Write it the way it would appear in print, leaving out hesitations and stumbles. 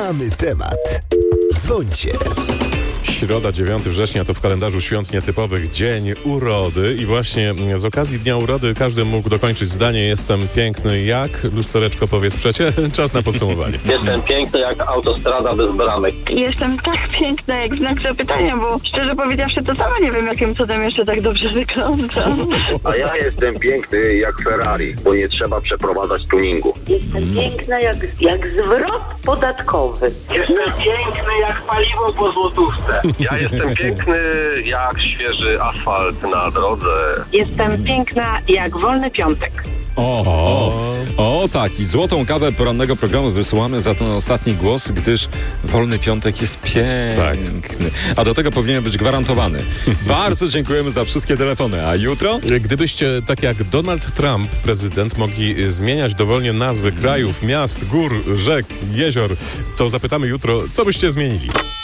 Mamy temat. Dzwońcie. Środa, 9 września to w kalendarzu świąt nietypowych dzień urody i właśnie z okazji Dnia Urody każdy mógł dokończyć zdanie: jestem piękny jak lustereczko, powiedz przecie. Czas na podsumowanie. Jestem piękny jak autostrada bez bramek. Jestem tak piękna jak znak zapytania, bo szczerze powiedziawszy to sama nie wiem, jakim cudem jeszcze tak dobrze wyglądam. A ja jestem piękny jak Ferrari, bo nie trzeba przeprowadzać tuningu. Jestem piękna jak zwrot podatkowy. Jestem piękny jak paliwo po złotówce. Ja jestem piękny jak świeży asfalt na drodze. Jestem piękna jak wolny piątek. O tak, i złotą kawę porannego programu wysyłamy za ten ostatni głos, gdyż wolny piątek jest piękny. A do tego powinien być gwarantowany. Bardzo dziękujemy za wszystkie telefony. A jutro? Gdybyście, tak jak Donald Trump, prezydent, mogli zmieniać dowolnie nazwy krajów, miast, gór, rzek, jezior, to zapytamy jutro, co byście zmienili.